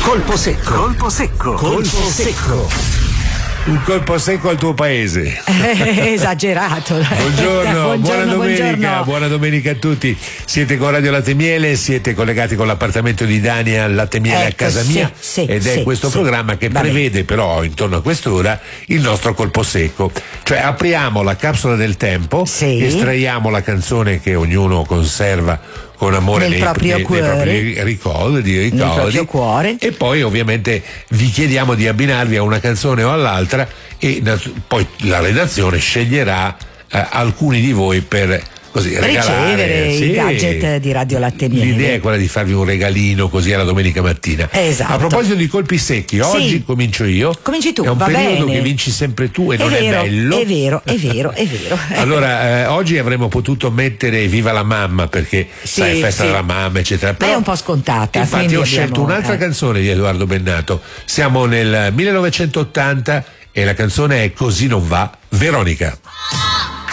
Colpo secco. Colpo secco. Colpo secco. Un colpo secco al tuo paese. Esagerato. Buongiorno, buona domenica, buongiorno. buona domenica a tutti. Siete con Radio Latte Miele, siete collegati con l'appartamento di Dania Latte Miele a casa mia, ed è questo programma che prevede però intorno a quest'ora il nostro colpo secco. Cioè apriamo la capsula del tempo, estraiamo la canzone che ognuno conserva con amore nel proprio ricordi, nel proprio cuore, e poi ovviamente vi chiediamo di abbinarvi a una canzone o all'altra e poi la redazione sceglierà alcuni di voi per così ricevere i gadget di Radio Latte Miele. L'idea è quella di farvi un regalino così alla domenica mattina. Esatto. A proposito di colpi secchi, oggi comincio io. Cominci tu, è un va periodo bene. che vinci sempre tu e non è bello. È vero. Allora, oggi avremmo potuto mettere Viva la mamma perché sai, festa della mamma, eccetera. Però è un po' scontata. Infatti ho scelto un'altra canzone di Edoardo Bennato. Siamo nel 1980 e la canzone è Così non va, Veronica.